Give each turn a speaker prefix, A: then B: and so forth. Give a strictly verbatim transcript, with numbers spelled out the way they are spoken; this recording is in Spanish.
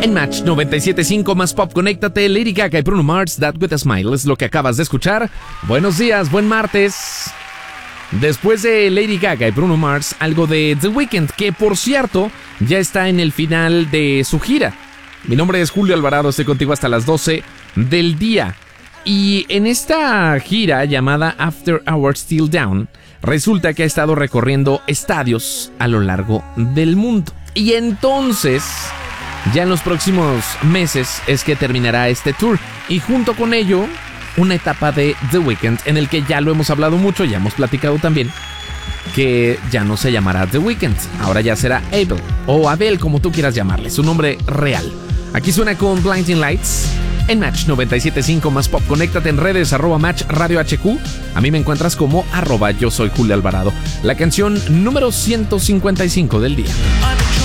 A: En Match noventa y siete punto cinco más pop, conéctate. Lady Gaga y Bruno Mars, That With A Smile es lo que acabas de escuchar. Buenos días, buen martes. Después de Lady Gaga y Bruno Mars, algo de The Weeknd, que por cierto ya está en el final de su gira. Mi nombre es Julio Alvarado, estoy contigo hasta las doce del día. Y en esta gira llamada After Hours Still Down, resulta que ha estado recorriendo estadios a lo largo del mundo. Y entonces, ya en los próximos meses es que terminará este tour. Y junto con ello, una etapa de The Weeknd en el que ya lo hemos hablado mucho, ya hemos platicado también, que ya no se llamará The Weeknd, ahora ya será Abel, o Abel, como tú quieras llamarle, su nombre real. Aquí suena con Blinding Lights en Match noventa y siete punto cinco más pop. Conéctate en redes, arroba Match Radio H Q. A mí me encuentras como arroba yo soy Julio Alvarado. La canción número ciento cincuenta y cinco del día.